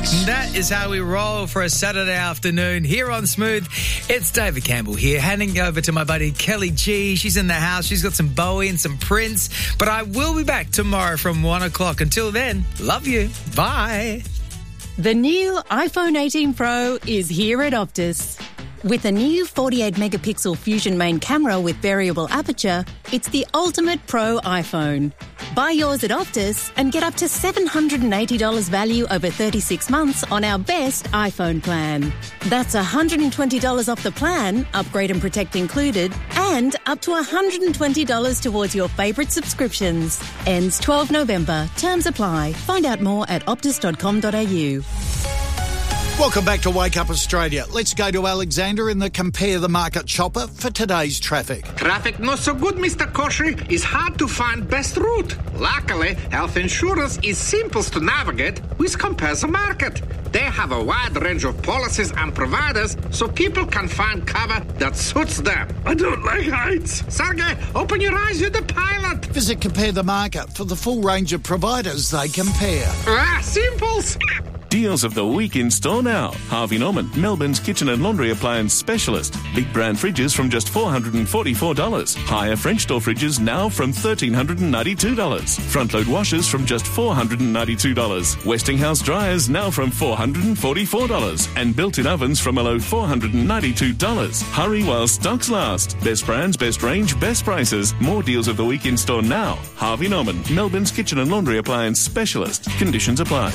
weeks. That is how we roll for a Saturday afternoon here on Smooth. It's David Campbell here, handing over to my buddy Kelly G. She's in the house. She's got some Bowie and some Prince. But I will be back tomorrow from 1 o'clock. Until then, love you. Bye. The new iPhone 18 Pro is here at Optus. With a new 48-megapixel Fusion main camera with variable aperture, it's the ultimate pro iPhone. Buy yours at Optus and get up to $780 value over 36 months on our best iPhone plan. That's $120 off the plan, upgrade and protect included, and up to $120 towards your favourite subscriptions. Ends 12 November. Terms apply. Find out more at optus.com.au. Welcome back to Wake Up Australia. Let's go to Alexander in the Compare the Market Chopper for today's traffic. Traffic not so good, Mr. Koshy. It's hard to find best route. Luckily, health insurance is simple to navigate with Compare the Market. They have a wide range of policies and providers so people can find cover that suits them. I don't like heights. Sergey, open your eyes, you're the pilot. Visit Compare the Market for the full range of providers they compare. Simples. Deals of the week in store now. Harvey Norman, Melbourne's kitchen and laundry appliance specialist. Big brand fridges from just $444. Higher French door fridges now from $1,392. Front load washers from just $492. Westinghouse dryers now from $444. And built-in ovens from a low $492. Hurry while stocks last. Best brands, best range, best prices. More deals of the week in store now. Harvey Norman, Melbourne's kitchen and laundry appliance specialist. Conditions apply.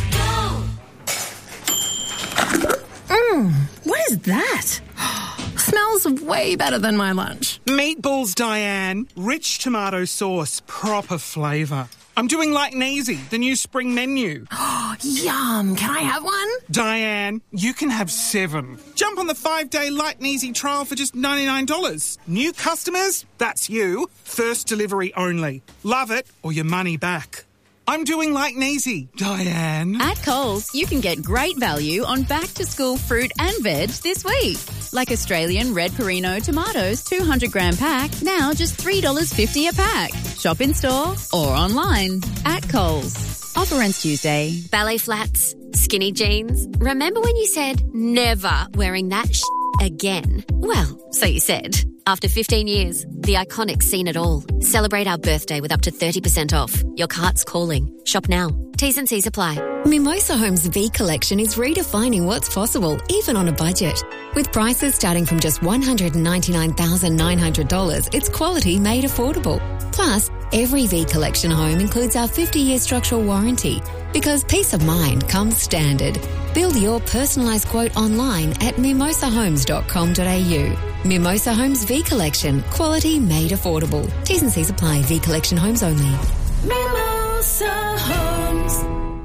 What is that? Smells way better than my lunch. Meatballs, Diane. Rich tomato sauce, proper flavour. I'm doing Light and Easy, the new spring menu. Yum. Can I have one? Diane, you can have 7. Jump on the 5-day Light and Easy trial for just $99. New customers? That's you. First delivery only. Love it or your money back. I'm doing Light and Easy, Diane. At Coles, you can get great value on back-to-school fruit and veg this week. Like Australian red Perino tomatoes, 200-gram pack, now just $3.50 a pack. Shop in-store or online at Coles. Offer ends Tuesday. Ballet flats, skinny jeans. Remember when you said never wearing that again? Well, so you said. After 15 years, the iconic seen it all. Celebrate our birthday with up to 30% off. Your cart's calling. Shop now. T's and C's apply. Mimosa Homes V Collection is redefining what's possible, even on a budget. With prices starting from just $199,900, it's quality made affordable. Plus, every V Collection home includes our 50-year structural warranty, because peace of mind comes standard. Build your personalised quote online at mimosahomes.com.au. Mimosa Homes V Collection. Quality made affordable. T's and C's apply. V Collection homes only. Mimosa Homes.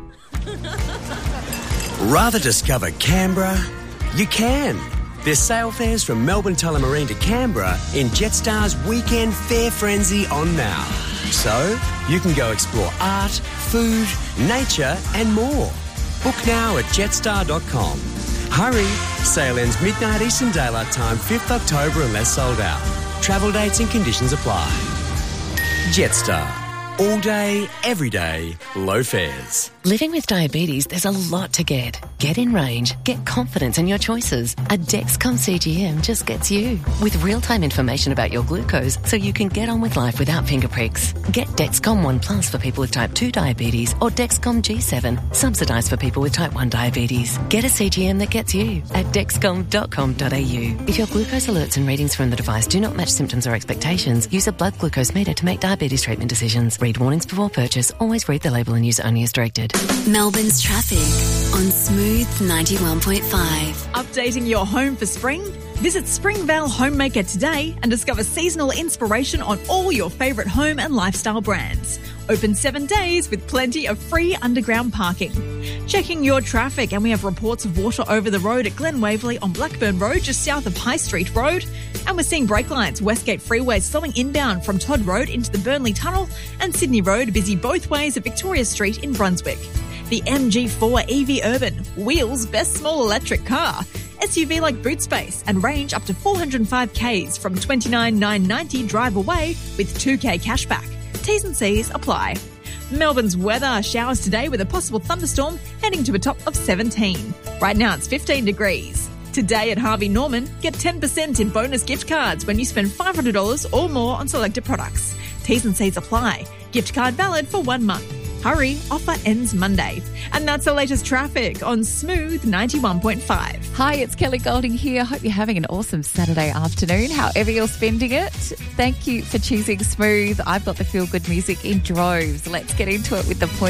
Rather discover Canberra? You can. There's sail fares from Melbourne Tullamarine to Canberra in Jetstar's Weekend Fair Frenzy on now. So you can go explore art, food, nature and more. Book now at jetstar.com. Hurry, sale ends midnight Eastern Daylight Time, 5th October unless sold out. Travel dates and conditions apply. Jetstar. All day, every day, low fares. Living with diabetes, there's a lot to get. Get in range. Get confidence in your choices. A Dexcom CGM just gets you. With real-time information about your glucose so you can get on with life without finger pricks. Get Dexcom One Plus for people with type 2 diabetes or Dexcom G7, subsidised for people with type 1 diabetes. Get a CGM that gets you at dexcom.com.au. If your glucose alerts and readings from the device do not match symptoms or expectations, use a blood glucose meter to make diabetes treatment decisions. Read warnings before purchase. Always read the label and use only as directed. Melbourne's traffic on Smooth 91.5. Updating your home for spring? Visit Springvale Homemaker today and discover seasonal inspiration on all your favourite home and lifestyle brands. Open 7 days with plenty of free underground parking. Checking your traffic, and we have reports of water over the road at Glen Waverley on Blackburn Road just south of High Street Road. And we're seeing brake lights Westgate Freeway slowing inbound from Todd Road into the Burnley Tunnel, and Sydney Road busy both ways at Victoria Street in Brunswick. The MG4 EV Urban, wheels best small electric car. SUV like boot space and range up to 405 Ks from $29,990 drive away with $2K cashback. T's and C's apply. Melbourne's weather, showers today with a possible thunderstorm heading to a top of 17. Right now it's 15 degrees. Today at Harvey Norman, get 10% in bonus gift cards when you spend $500 or more on selected products. T's and C's apply. Gift card valid for 1 month. Hurry, offer ends Monday. And that's the latest traffic on Smooth 91.5. Hi, it's Kelly Golding here. Hope you're having an awesome Saturday afternoon, however you're spending it. Thank you for choosing Smooth. I've got the feel-good music in droves. Let's get into it with the point.